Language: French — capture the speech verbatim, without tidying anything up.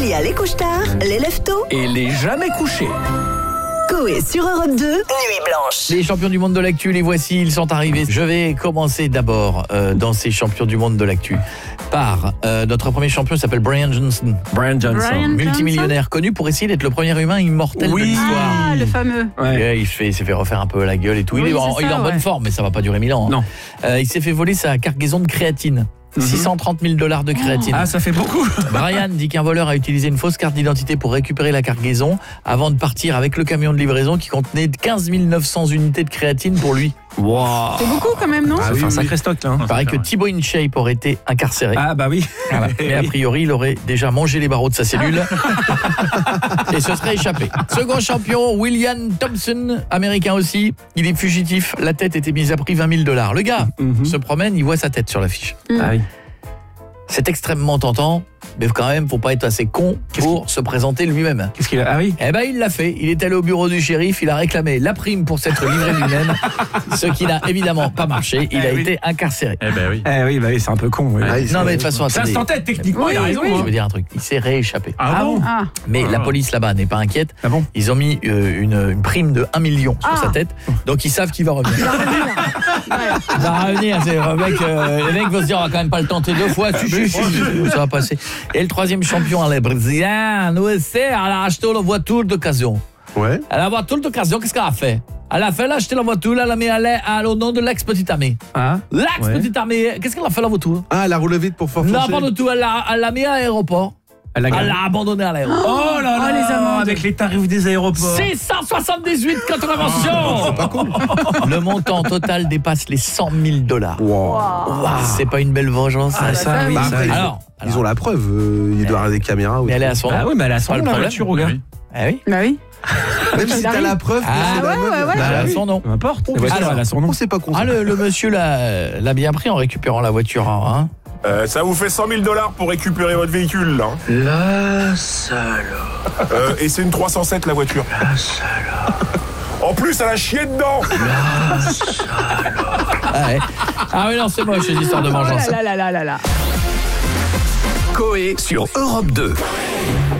Il y a les couche-tard, les lève-tôt Et les jamais couchés. Coé sur Europe deux, Nuit Blanche. Les champions du monde de l'actu, les voici, ils sont arrivés. Je vais commencer d'abord euh, dans ces champions du monde de l'actu par euh, notre premier champion s'appelle Brian Johnson. Brian Johnson. Brian Multimillionnaire connu pour essayer d'être le premier humain immortel Oui. de l'histoire. Ah, le fameux. Ouais. Ouais, il, se fait, il s'est fait refaire un peu la gueule et tout. Oui, il est, c'est en, ça, il est en bonne ouais. forme, mais ça va pas durer mille ans. hein. Non. Euh, il s'est fait voler sa cargaison de créatine. Mhm. six cent trente mille dollars de créatine. Ah, ça fait beaucoup. Brian dit qu'un voleur a utilisé une fausse carte d'identité pour récupérer la cargaison avant de partir avec le camion de livraison qui contenait quinze mille neuf cents unités de créatine pour lui. Wow. C'est beaucoup quand même, non? Ah, ça fait un sacré stock là. hein. Il paraît que Thibaut InShape aurait été incarcéré. Ah bah oui. Voilà. Mais a priori, il aurait déjà mangé les barreaux de sa cellule et se serait échappé. Second champion, William Thompson, américain aussi. Il est fugitif. La tête était mise à prix vingt mille dollars. Le gars Mhm. se promène, il voit sa tête sur l'affiche. Ah oui. C'est extrêmement tentant, mais quand même, faut pas être assez con pour se présenter lui-même. Qu'est-ce qu'il a? Ah oui. Eh ben, il l'a fait. Il est allé au bureau du shérif, il a réclamé la prime pour s'être livré lui-même, ce qui n'a évidemment pas marché. Il Eh a oui. été incarcéré. Eh ben oui. Eh oui, bah oui, c'est un peu con. Oui. Ah, il Non, mais de toute façon, Ça attendez, se tentait techniquement, Oui, il a raison. oui. je hein. veux dire un truc. Il s'est rééchappé. Ah bon? Ah, Mais Ah. la police là-bas n'est pas inquiète. Ah bon? Ils ont mis euh, une, une prime de un million sur Ah. sa tête, donc ils savent qu'il va revenir. il va revenir. Ouais. Il va revenir, c'est le mec, euh, le mec va se dire on va quand même pas le tenter deux fois, si, si, si, ça va passer. Et le troisième champion, elle est brésilienne, nous c'est, elle a acheté la voiture d'occasion. Ouais. Elle a la voiture d'occasion, qu'est-ce qu'elle a fait? Elle a fait, elle a acheté la voiture, elle a mis à l'air- à- au nom de l'ex-petite amie. Ah. L'ex-petite amie, qu'est-ce qu'elle a fait la voiture? Ah, elle a roulé vite pour faire Non, flancher. pas du tout, elle l'a elle l'a mis à l'aéroport. Elle a Elle gagné. l'a abandonné à l'aéroport. Oh là là, Oh, les amendes. avec les tarifs des aéroports. six cent soixante-dix-huit contraventions. C'est pas cool. Le montant total dépasse les cent mille dollars. Wow. C'est pas une belle vengeance, Ah, ça. ça, oui, Bah, ça, après, oui. ils, Alors, ils alors. ont la preuve. euh, il doit y avoir des caméras. ou Mais elle est à son Ah nom. oui, mais elle a Pas son le nom, la problème. voiture, au gars. Oui. Ah oui. Bah oui. Même si il t'as arrive. la preuve. Ah, c'est la ouais, meuf. ouais, ouais. Bah Elle a oui. son nom. Peu importe. La voiture, alors, elle a son nom. Oh, c'est pas con. Ah, ça. le, le monsieur l'a l'a bien pris en récupérant la voiture. Hein. Euh, ça vous fait cent mille dollars pour récupérer votre véhicule, là. La salope, Euh, et c'est une trois cent sept, la voiture. la salope, En plus, elle a chié dedans. la salope. Ah, ouais. Ah oui, non, c'est moche, ces histoires de Oh vengeance. là là là là là là. Coé sur Europe deux.